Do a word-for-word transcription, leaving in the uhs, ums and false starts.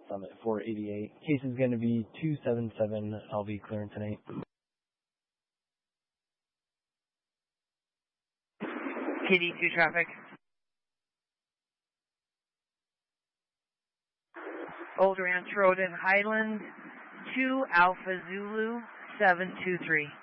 Summit four eighty-eight. Case is going to be two seven seven L V clearance and eight. K D two traffic. Old Ranch Road in Highland, two Alpha Zulu, seven two three.